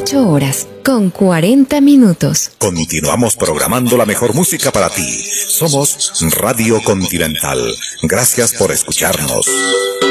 8 horas con 40 minutos. Continuamos programando la mejor música para ti. Somos Radio Continental. Gracias por escucharnos.